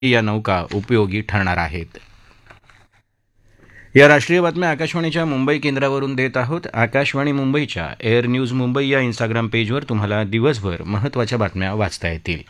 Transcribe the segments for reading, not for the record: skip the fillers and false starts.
या नौका उपयोगी ठरणार आहेत. या राष्ट्रीय बातम्या आकाशवाणीच्या मुंबई केंद्रावरून देत आहोत. आकाशवाणी मुंबईच्या एअर न्यूज मुंबई या इन्स्टाग्राम पेजवर तुम्हाला दिवसभर महत्त्वाच्या बातम्या वाचता येतील.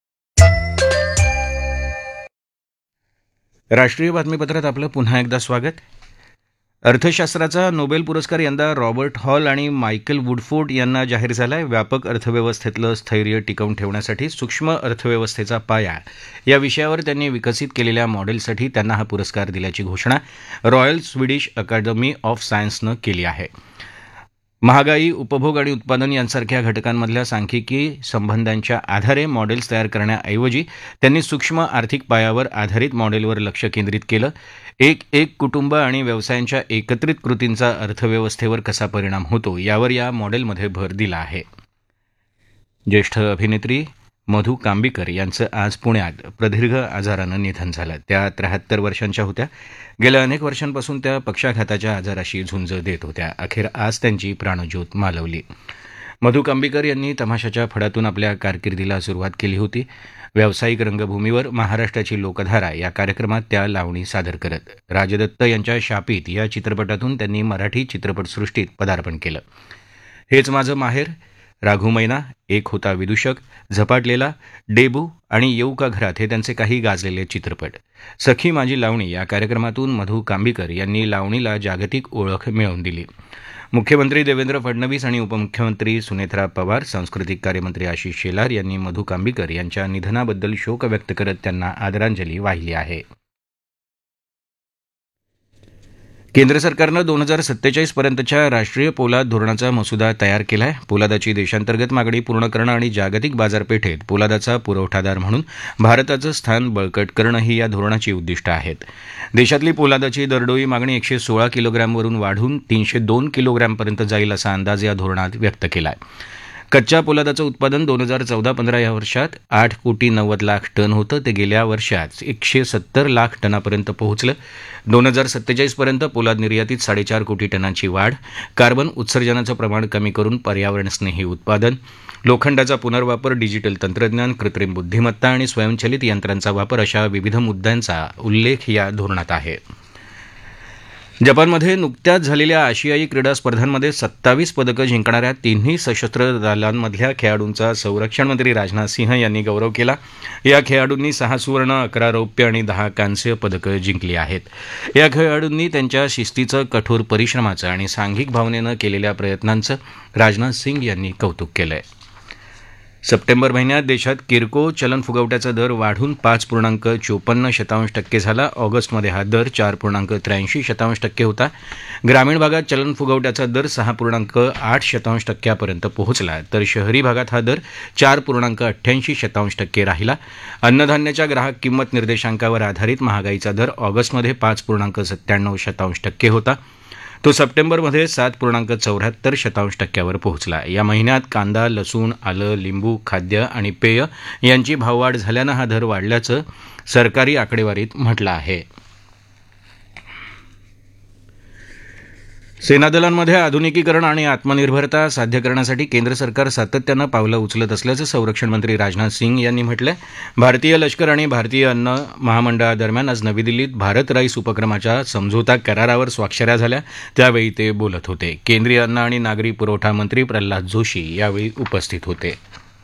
राष्ट्रीय बातमीपत्रात आपलं पुन्हा एकदा स्वागत. अर्थशास्त्राचा नोबेल पुरस्कार यंदा रॉबर्ट हॉल आणि मायकेल वुडफोर्ड यांना जाहीर झाला आहे. व्यापक अर्थव्यवस्थेतलं स्थैर्य टिकवून ठेवण्यासाठी सूक्ष्म अर्थव्यवस्थेचा पाया या विषयावर त्यांनी विकसित केलेल्या मॉडेलसाठी त्यांना हा पुरस्कार दिल्याची घोषणा रॉयल स्वीडिश अकॅडमी ऑफ सायन्सनं केली आहे. महागाई, उपभोग आणि उत्पादन यांसारख्या घटकांमधल्या सांख्यिकी संबंधांच्या आधारे मॉडेल्स तयार करण्याऐवजी त्यांनी सूक्ष्म आर्थिक पायावर आधारित मॉडेलवर लक्ष केंद्रित केलं. एक कुटुंब आणि व्यवसायांच्या एकत्रित कृतींचा अर्थव्यवस्थेवर कसा परिणाम होतो यावर या मॉडेलमध्ये भर दिला आहे. ज्येष्ठ अभिनेत्री मधु कांबीकर यांचं आज पुण्यात प्रदीर्घ आजारानं निधन झालं. त्या 73 वर्षांच्या होत्या. गेल्या अनेक वर्षांपासून त्या पक्षाघाताच्या आजाराशी झुंज देत होत्या. अखेर आज त्यांची प्राणज्योत मालवली. मधु कांबीकर यांनी तमाशाच्या फडातून आपल्या कारकिर्दीला सुरुवात केली होती. व्यावसायिक रंगभूमीवर महाराष्ट्राची लोकधारा या कार्यक्रमात त्या लावणी सादर करत. राजदत्त यांच्या शापित या चित्रपटातून त्यांनी मराठी चित्रपटसृष्टीत पदार्पण केलं. हेच माझं माहेर, राघू मैना, एक होता विदूषक, झपाटलेला, डेबू आणि येऊ का घरात हे त्यांचे काही गाजलेले चित्रपट. सखी माझी लावणी या कार्यक्रमातून मधु कांबीकर यांनी लावणीला जागतिक ओळख मिळवून दिली. मुख्यमंत्री देवेंद्र फडणवीस आणि उपमुख्यमंत्री सुनेत्रा पवार, सांस्कृतिक कार्यमंत्री आशिष शेलार यांनी मधु कांबीकर यांच्या निधनाबद्दल शोक व्यक्त करत त्यांना आदरांजली वाहिली आहे. केंद्र सरकारनं 2047 पर्यंतच्या राष्ट्रीय पोलाद धोरणाचा मसुदा तयार केला आहे. पोलादाची देशांतर्गत मागणी पूर्ण करणं आणि जागतिक बाजारपेठेत पोलादाचा पुरवठादार म्हणून भारताचं स्थान बळकट करणं ही या धोरणाची उद्दिष्टं आहेत. देशातली पोलादाची दरडोई मागणी 116 किलोग्रॅमवरून वाढून 302 किलोग्रॅमपर्यंत जाईल असा अंदाज या धोरणात व्यक्त केला आहे. कच्च्या पोलादाचं उत्पादन 2014-15 या वर्षात 8,90,00,000 टन होतं. ते गेल्या वर्षात 170 लाख टनापर्यंत पोहोचलं. 2047 पर्यंत पोलाद निर्यातीत 4.5 कोटी टनांची वाढ, कार्बन उत्सर्जनाचं प्रमाण कमी करून पर्यावरणस्नेही उत्पादन, लोखंडाचा पुनर्वापर, डिजिटल तंत्रज्ञान, कृत्रिम बुद्धिमत्ता आणि स्वयंचलित यंत्रांचा वापर अशा विविध मुद्द्यांचा उल्लेख या धोरणात आहे. जपानमध्ये नुकत्याच झालेल्या आशियाई क्रीडा स्पर्धांमध्ये 27 पदकं जिंकणाऱ्या तिन्ही सशस्त्र दलांमधल्या खेळाडूंचा संरक्षण मंत्री राजनाथ सिंह यांनी गौरव केला. या खेळाडूंनी 6 सुवर्ण, 11 रौप्य आणि 10 कांस्य पदकं जिंकली आहेत. या खेळाडूंनी त्यांच्या शिस्तीचं, कठोर परिश्रमाचं आणि सांघिक भावनेनं केलेल्या प्रयत्नांचं राजनाथ सिंग यांनी कौतुक केलंय. सप्टेंबर महिन्यात देशात किरकोळ चलनफुगवट्याचा दर वाढून 5.54% झाला. ऑगस्टमध्ये हा दर 4.83% होता. ग्रामीण भागात चलनफुगवट्याचा दर 6.8% पोहोचला, तर शहरी भागात हा दर 4.88% राहिला. अन्नधान्याच्या ग्राहक किंमत निर्देशांकावर आधारित महागाईचा दर ऑगस्टमध्ये 5.97% होता. तो सप्टेंबरमध्ये 7.74% पोहोचला. या महिन्यात कांदा, लसूण, आलं, लिंबू, खाद्य आणि पेय यांची भाववाढ झाल्यानं हा दर वाढल्याचं सरकारी आकडेवारीत म्हटलं आहे. सेनादलांमध्ये आधुनिकीकरण आणि आत्मनिर्भरता साध्य करण्यासाठी केंद्र सरकार सातत्यानं पावलं उचलत असल्याचं संरक्षण मंत्री राजनाथ सिंग यांनी म्हटलंय. भारतीय लष्कर आणि भारतीय अन्न महामंडळादरम्यान आज नवी दिल्लीत भारत राईस उपक्रमाच्या समझोता करारावर स्वाक्षऱ्या झाल्या. त्यावेळी ते बोलत होते. केंद्रीय अन्न आणि नागरी पुरवठा मंत्री प्रल्हाद जोशी यावेळी उपस्थित होते.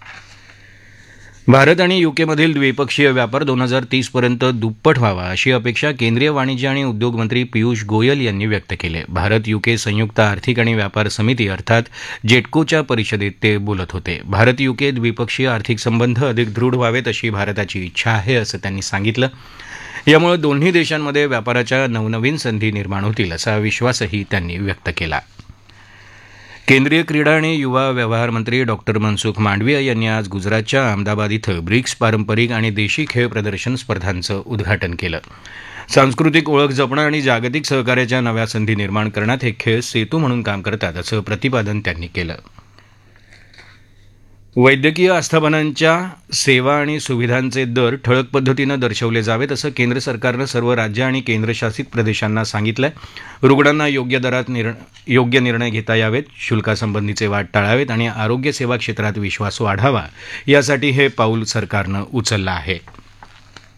भारत आणि युकेमधील द्विपक्षीय व्यापार 2030 पर्यंत दुप्पट व्हावा अशी अपेक्षा केंद्रीय वाणिज्य आणि उद्योग मंत्री पियुष गोयल यांनी व्यक्त केली. भारत युके संयुक्त आर्थिक आणि व्यापार समिती अर्थात जेटकोच्या परिषदेत ते बोलत होते. भारत युके द्विपक्षीय आर्थिक संबंध अधिक दृढ व्हावेत अशी भारताची इच्छा आहे असं त्यांनी सांगितलं. यामुळे दोन्ही देशांमध्ये व्यापाराच्या नवनवीन संधी निर्माण होतील असा विश्वासही त्यांनी व्यक्त केला. केंद्रीय क्रीडा आणि युवा व्यवहार मंत्री डॉक्टर मनसुख मांडवीय यांनी आज गुजरातच्या अहमदाबाद इथं ब्रिक्स पारंपरिक आणि देशी खेळ प्रदर्शन स्पर्धांचं उद्घाटन केलं. सांस्कृतिक ओळख जपणं आणि जागतिक सहकार्याच्या नव्या संधी निर्माण करण्यात हे खेळ सेतू म्हणून काम करतात असं प्रतिपादन त्यांनी केलं. वैद्यकीय आस्थापनांच्या सेवा आणि सुविधांचे दर ठळक पद्धतीनं दर्शवले जावेत असं केंद्र सरकारनं सर्व राज्य आणि केंद्रशासित प्रदेशांना सांगितलंय. रुग्णांना योग्य दरात योग्य निर्णय घेता यावेत, शुल्कासंबंधीचे वाद टाळावेत आणि आरोग्य सेवा क्षेत्रात विश्वास वाढावा यासाठी हे पाऊल सरकारनं उचललं आहे.